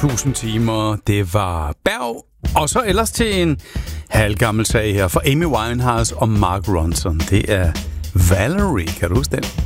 1000 timer. Det var Berg. Og så ellers til en halvgammel sag her for Amy Winehouse og Mark Ronson. Det er Valerie. Kan du huske den?